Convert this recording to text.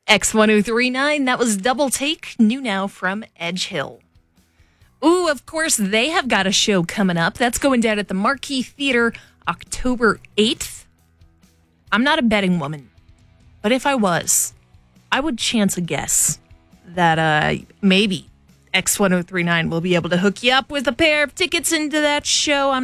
X1039, that was Double Take, new now from Edge Hill. Ooh, of course, they have got a show coming up. That's going down at the Marquee Theater October 8th. I'm not a betting woman, but if I was, I would chance a guess that maybe X1039 will be able to hook you up with a pair of tickets into that show. I'm